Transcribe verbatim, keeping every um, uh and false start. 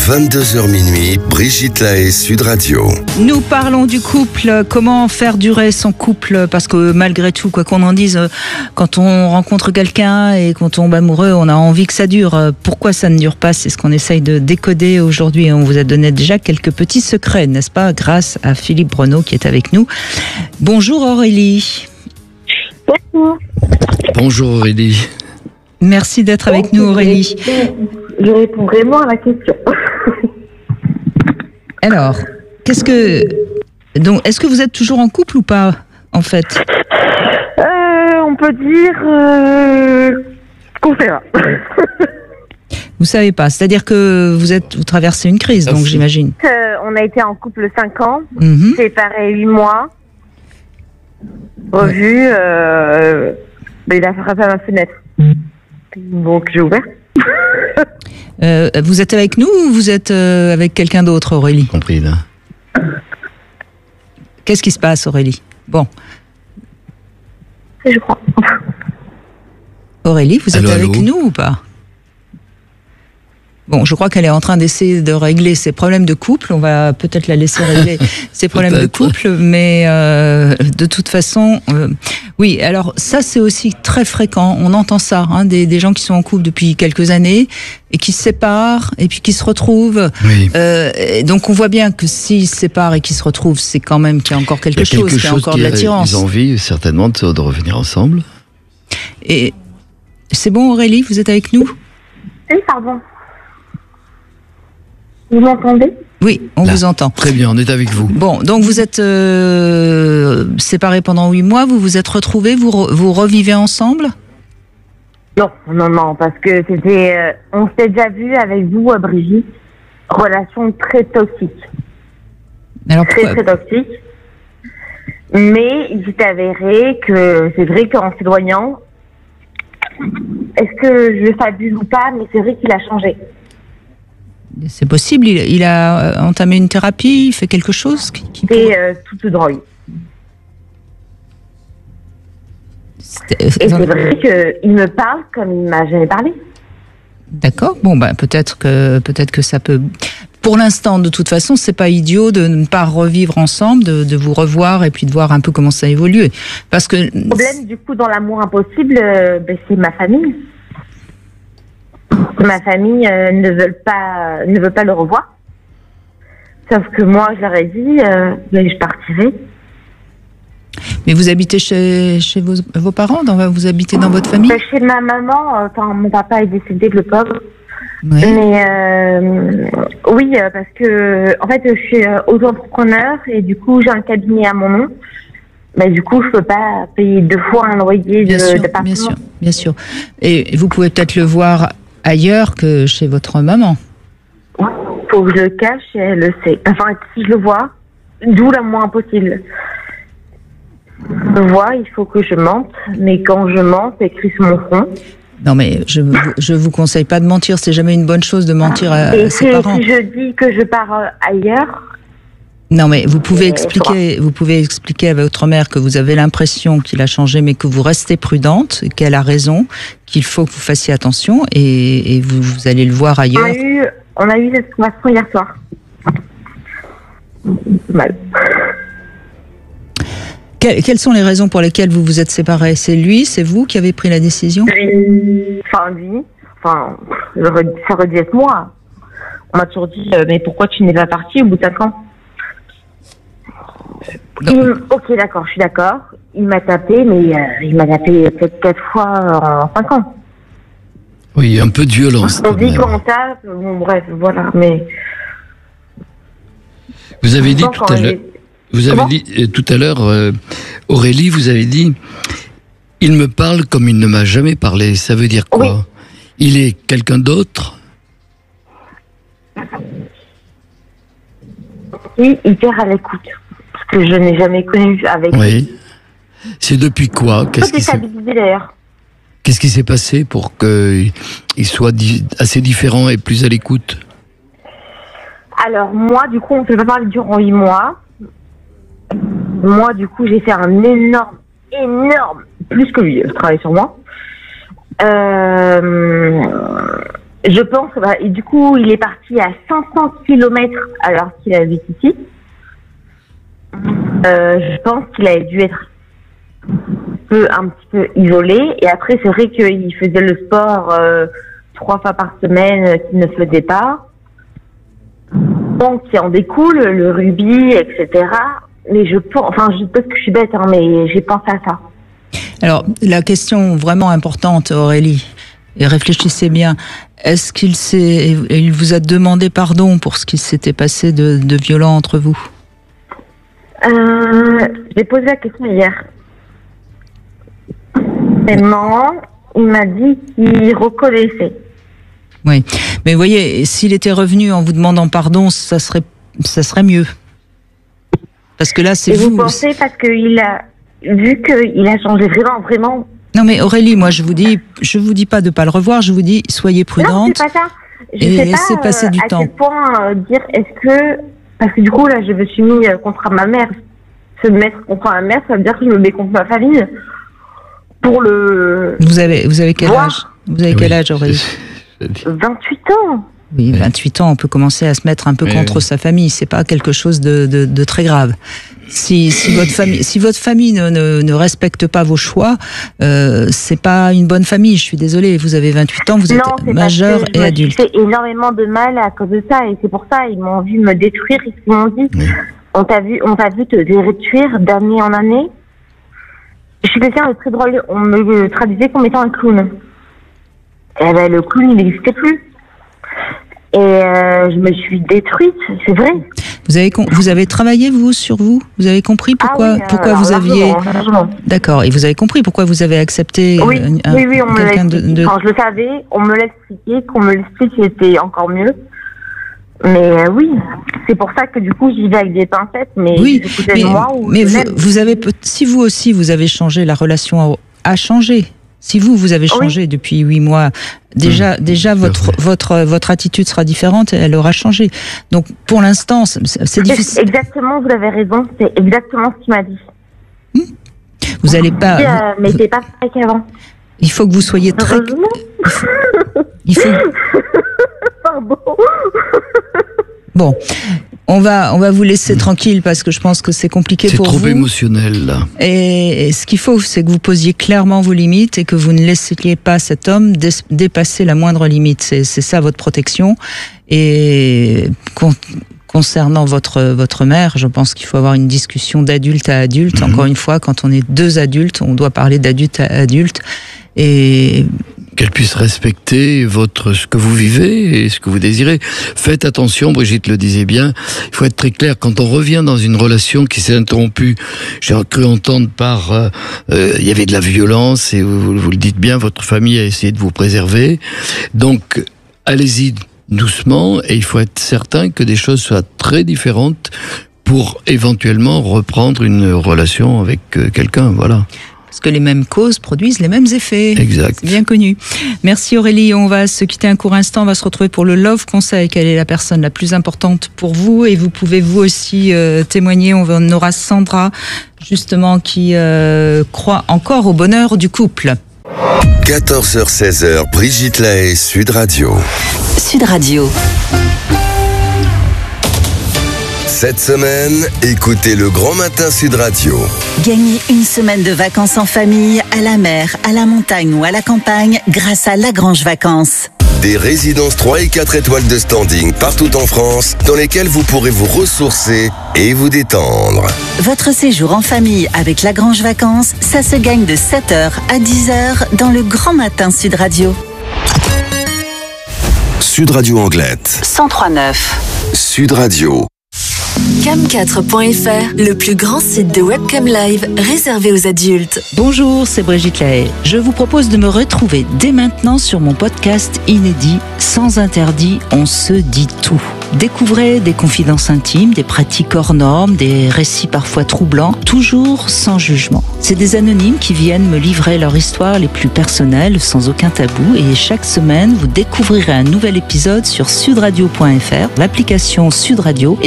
vingt-deux heures minuit, Brigitte Lahaie, Sud Radio. Nous parlons du couple, comment faire durer son couple, parce que malgré tout, quoi qu'on en dise, quand on rencontre quelqu'un et qu'on tombe amoureux, on a envie que ça dure. Pourquoi ça ne dure pas? C'est ce qu'on essaye de décoder aujourd'hui. On vous a donné déjà quelques petits secrets, n'est-ce pas, grâce à Philippe Breneau qui est avec nous. Bonjour Aurélie. Bonjour. Bonjour Aurélie. Merci d'être avec nous Aurélie. Je réponds vraiment à la question. Alors, qu'est-ce que... Donc, est-ce que vous êtes toujours en couple ou pas, en fait? euh, On peut dire euh, qu'on sait pas. Vous savez pas, c'est-à-dire que vous êtes, vous traversez une crise, donc j'imagine. Euh, on a été en couple cinq ans, Mm-hmm. séparés huit mois, revu, ouais. euh, ben, il a frappé à ma fenêtre. Donc j'ai ouvert. euh, vous êtes avec nous ou vous êtes euh, avec quelqu'un d'autre, Aurélie? Compris là. Qu'est-ce qui se passe, Aurélie? Bon. Je crois. Aurélie, vous allô, êtes avec allô nous ou pas? Bon, je crois qu'elle est en train d'essayer de régler ses problèmes de couple. On va peut-être la laisser régler ses problèmes de couple, mais euh, de toute façon, euh, oui. Alors ça, c'est aussi très fréquent. On entend ça, hein, des, des gens qui sont en couple depuis quelques années et qui se séparent et puis qui se retrouvent. Oui. Euh, et donc on voit bien que s'ils se séparent et qu'ils se retrouvent, c'est quand même qu'il y a encore quelque, il y a quelque chose, qu'il y a encore de l'attirance. Ils ont envie certainement de, de revenir ensemble. Et c'est bon, Aurélie, vous êtes avec nous? Oui, pardon. Vous m'entendez? Oui, on Là. vous entend. Très bien, on est avec vous. Bon, donc vous êtes euh, séparés pendant huit mois, vous vous êtes retrouvés, vous, re, vous revivez ensemble? Non, non, non, parce que c'était... Euh, on s'était déjà vu avec vous, euh, Brigitte, relation très toxique. Alors très, pourquoi... très toxique. Mais il s'est avéré que c'est vrai qu'en s'éloignant, est-ce que je fabule ou pas, mais c'est vrai qu'il a changé. C'est possible, il, il a entamé une thérapie, il fait quelque chose qui, qui C'est pourrait... euh, toute drogue. C'était- Et c'est vrai qu'il me parle comme il m'a jamais parlé. D'accord, bon, bah, peut-être que, peut-être que ça peut... Pour l'instant, de toute façon, c'est pas idiot de ne pas revivre ensemble, de, de vous revoir et puis de voir un peu comment ça évolue. Parce que... Le problème, du coup, dans l'amour impossible, euh, ben, c'est ma famille. Ma famille euh, ne veut pas, ne veut pas le revoir. Sauf que moi, je leur ai dit, euh, ben, je partirai. Mais vous habitez chez, chez vos, vos parents, dans, vous habitez dans votre famille? Ben, chez ma maman, euh, quand mon papa est décédé, le pauvre. Oui. Mais euh, oui, euh, parce que en fait, je suis euh, auto-entrepreneur et du coup, j'ai un cabinet à mon nom. Mais du coup, je peux pas payer deux fois un loyer Bien de, sûr, d'appartement. bien sûr, bien sûr. Et vous pouvez peut-être le voir ailleurs que chez votre maman. Ouais, faut que je le cache et elle le sait. Enfin, si je le vois, d'où l'amour impossible. Je le vois, il faut que je mente, mais quand je mens, c'est écrit sur mon front. Non, mais je je vous conseille pas de mentir. C'est jamais une bonne chose de mentir à, Et à si, ses parents. si je dis que je pars euh, ailleurs, Non, mais vous pouvez Euh, expliquer, vous pouvez expliquer à votre mère que vous avez l'impression qu'il a changé, mais que vous restez prudente, qu'elle a raison, qu'il faut que vous fassiez attention, et, et vous, vous allez le voir on ailleurs. a eu, on a eu cette conversation hier soir. Mal. Que- quelles sont les raisons pour lesquelles vous vous êtes séparés? C'est lui, c'est vous qui avez pris la décision? Lui, enfin lui, enfin, ça aurait ça aurait dû être moi. On m'a toujours dit, euh, mais pourquoi tu n'es pas parti au bout de cinq ans? Non. Il- ok, d'accord, je suis d'accord. Il m'a tapé, mais euh, il m'a tapé peut-être quatre fois en cinq ans. Oui, un peu de violence. On tout de dit même. qu'on tape, bon bref, voilà, mais... Vous avez dit Quand tout à il l'heure, est- vous avez Comment dit euh, tout à l'heure, euh, Aurélie, vous avez dit, il me parle comme il ne m'a jamais parlé. Ça veut dire quoi? Oui. Il est quelqu'un d'autre? Oui, hyper à l'écoute. Parce que je n'ai jamais connu avec lui. Oui. C'est depuis quoi? Qu'est-ce Peut-être qui s'est stabilisé d'ailleurs. Qu'est-ce qui s'est passé pour qu'il soit di- assez différent et plus à l'écoute? Alors moi, du coup, on ne s'est pas parlé durant huit mois. Moi, du coup, j'ai fait un énorme, énorme, plus que lui, je travaille sur moi. Euh, Je pense, bah, et du coup, il est parti à cinq cents kilomètres alors qu'il habite ici. Euh, je pense qu'il a dû être un, peu, un petit peu isolé. Et après, c'est vrai qu'il faisait le sport euh, trois fois par semaine euh, qu'il ne faisait pas. Donc, qui en découle, le rugby, et cetera. Mais je pense, enfin, je peut-être que je suis bête, hein, mais j'ai pensé à ça. Alors, la question vraiment importante, Aurélie, et réfléchissez bien, est-ce qu'il s'est, il vous a demandé pardon pour ce qui s'était passé de, de violent entre vous? euh, J'ai posé la question hier. Et non, il m'a dit qu'il reconnaissait. Oui, mais vous voyez, s'il était revenu en vous demandant pardon, ça serait, ça serait mieux. Parce que là, c'est Et vous. vous pensez parce qu'il a vu qu'il a changé vraiment, vraiment. Non mais Aurélie, moi je vous dis, je vous dis pas de pas le revoir, je vous dis soyez prudente. Non, c'est pas ça. Je et sais laissez pas, passer euh, du à temps. quel point euh, dire est-ce que parce que du coup là je me suis mis euh, contre ma mère. Se mettre contre ma mère, ça veut dire que je me mets contre ma famille pour le. Vous avez vous avez quel voir. âge? Vous avez quel Oui, âge, Aurélie? vingt-huit ans. Oui, vingt-huit ans, on peut commencer à se mettre un peu Oui, contre oui. sa famille. C'est pas quelque chose de, de, de très grave. Si, si votre famille, si votre famille ne, ne, ne respecte pas vos choix, euh, c'est pas une bonne famille. Je suis désolée. Vous avez vingt-huit ans, vous êtes Non, c'est majeur parce que et je adulte. me suis fait énormément de mal à cause de ça et c'est pour ça ils m'ont vu me détruire. Ils m'ont dit Oui. on t'a vu, on t'a vu te détruire d'année en année. Je suis quelqu'un de très drôle. On me traduisait comme étant un clown. Et ben le clown il n'existait plus. Et euh, je me suis détruite, c'est vrai. Vous avez con- vous avez travaillé vous sur vous. Vous avez compris pourquoi ah oui, pourquoi alors, vous aviez. largement, largement. D'accord. Et vous avez compris pourquoi vous avez accepté Oui, euh, un- oui, oui, on me l'a quelqu'un de, expliqué. de- Quand je le savais, on me l'a expliqué, qu'on me l'explique, c'était encore mieux. Mais euh, oui, c'est pour ça que du coup j'y vais avec des pincettes, mais Oui, je suis mais, moi ou mais je vous, l'aime. vous avez peut- si vous aussi vous avez changé, la relation a, a changé. Si vous vous avez changé Oui. depuis huit mois, déjà Mmh, déjà tout à votre fait. votre votre attitude sera différente, et elle aura changé. Donc pour l'instant, c'est, c'est C'est difficile. exactement, vous avez raison, c'est exactement ce qu'il m'a dit. Vous allez pas. Il vous- euh, mais c'est pas pareil qu'avant. il faut que vous soyez très. Heureusement. Il faut. Pardon. Bon, on va on va vous laisser tranquille parce que je pense que c'est compliqué C'est pour trop vous. émotionnel, là. Et, et ce qu'il faut, c'est que vous posiez clairement vos limites et que vous ne laissiez pas cet homme dé- dépasser la moindre limite. C'est, c'est ça votre protection. Et con- concernant votre votre mère, je pense qu'il faut avoir une discussion d'adulte à adulte. Mhm. Encore une fois, quand on est deux adultes, on doit parler d'adulte à adulte. Et Qu'elle puisse respecter votre, ce que vous vivez et ce que vous désirez. Faites attention, Brigitte le disait bien, il faut être très clair. Quand on revient dans une relation qui s'est interrompue, j'ai cru entendre par, euh, euh, il y avait de la violence et vous, vous le dites bien, votre famille a essayé de vous préserver. Donc, allez-y doucement et il faut être certain que des choses soient très différentes pour éventuellement reprendre une relation avec euh, quelqu'un, voilà. parce que les mêmes causes produisent les mêmes effets. Exact. C'est bien connu. Merci Aurélie. On va se quitter un court instant. On va se retrouver pour le Love Conseil. Quelle est la personne la plus importante pour vous? Et vous pouvez vous aussi euh, témoigner. On va- on aura Sandra, justement, qui euh, croit encore au bonheur du couple. quatorze heures seize, Brigitte Lahaie, Sud Radio. Sud Radio. Cette semaine, écoutez le Grand Matin Sud Radio. Gagnez une semaine de vacances en famille, à la mer, à la montagne ou à la campagne grâce à Lagrange Vacances. Des résidences trois et quatre étoiles de standing partout en France dans lesquelles vous pourrez vous ressourcer et vous détendre. Votre séjour en famille avec Lagrange Vacances, ça se gagne de sept heures à dix heures dans le Grand Matin Sud Radio. Sud Radio Anglette. cent trois neuf. Sud Radio. cam quatre point f r, le plus grand site de webcam live réservé aux adultes. Bonjour, c'est Brigitte Lahaie. Je vous propose de me retrouver dès maintenant sur mon podcast inédit Sans interdit, on se dit tout. Découvrez des confidences intimes, des pratiques hors normes, des récits parfois troublants, toujours sans jugement. C'est des anonymes qui viennent me livrer leur histoire les plus personnelles, sans aucun tabou, et chaque semaine, vous découvrirez un nouvel épisode sur sudradio point f r, l'application Sud Radio